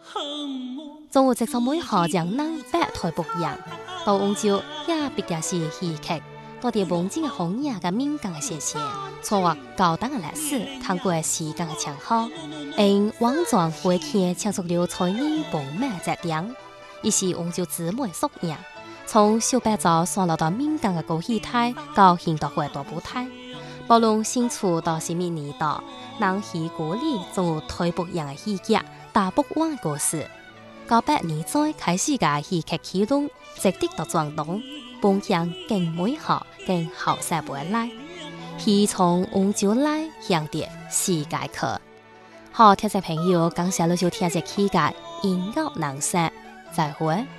中午即上每下将南北台北样，到欧洲也必定是戏剧。到底梦境嘅红叶嘅敏感嘅谢谢，错话高档嘅历史，通过时间嘅长河，因网状会看창作了在你丰满节点，伊是欧洲姊妹缩影。从小白灶上落到敏感嘅高戏台，到现代化大舞台，无论新厝到是咩年代，南戏歌里总有台北样嘅戏剧，大北湾嘅故事。98年再开始嘅戏剧启动，直直到转动。本向更美好、更好晒不来，是从欧洲来向的世界去。好，听众朋友，感谢你收听这期嘅音乐人生，再会。